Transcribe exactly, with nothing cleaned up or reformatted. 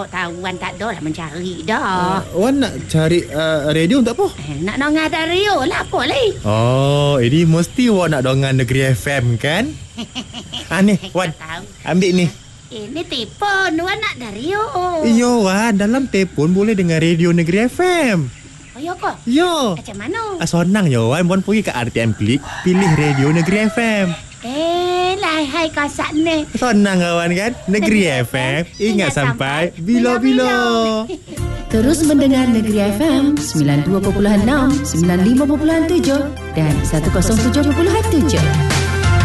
Kau tahu Wan tak ada lah mencari dah. Uh, Wan nak cari uh, radio untuk apa? Eh, nak dengar radio lah apa lagi. Oh, ini mesti Wan nak dengar Negeri F M kan? Ah ni, Wan. Ambil ni. Ini telefon Wan nak radio. Iyo Wan, dalam telefon boleh dengar radio Negeri F M. Oh ya ke? Yo. Macam mana? Ah, senang je Wan. Wan pergi ke R T M Klik, pilih radio Negeri F M. Eh, lah hai kasak ni. Senang kawan kan? Negeri F M, ingat sampai bila-bila. Terus mendengar Negeri F M sembilan puluh dua perpuluhan enam, sembilan puluh lima perpuluhan tujuh dan seratus tujuh perpuluhan tujuh.